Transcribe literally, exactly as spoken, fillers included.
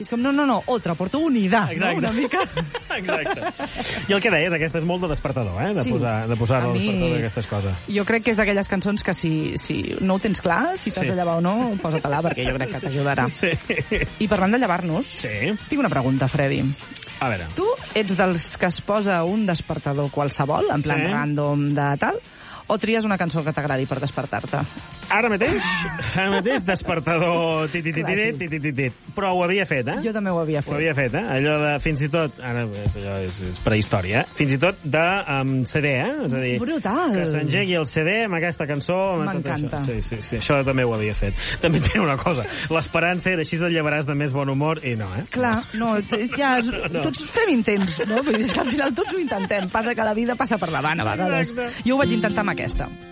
I és com, no, no, no, otra oportunidad, Exacte. no? Una mica. Exacte. I el que deies, aquesta és molt de despertador, eh? De Sí. posar, de posar A el mi- despertador d'aquestes coses. Jo crec que és d'aquelles cançons que si, si no ho tens clar, si t'has Sí. de llevar o no, posa-te-la, perquè jo crec que t'ajudarà. Sí. I parlant de llevar-nos, Sí. tinc una pregunta, Freddy. A veure. Tu ets dels que es posa un despertador qualsevol, en plan Sí. random de tal, o tries una cançó que t'agradi per despertar-te? Ara mateix, ara mateix, despertador titititit, Clàssic. titititit. Però ho havia fet, eh? Jo també ho havia Ho fet. havia fet, eh? Allò de, fins i tot, ara, és, allò és, és prehistòria, eh? Fins i tot de um, C D, eh? És a dir, Brutal. que s'engegui el C D amb aquesta cançó, amb tot M'encanta. això. Sí, sí, sí, això també ho havia fet. També té una cosa, l'esperança era així et llevaràs de més bon humor, i no, eh? Clar, no, t- ja, No. tots fem intents, no? Vull dir, és que al final tots ho intentem. Passa que la vida passa per davant, a vegades. Exacte. Jo ho vaig intentar amb aquesta.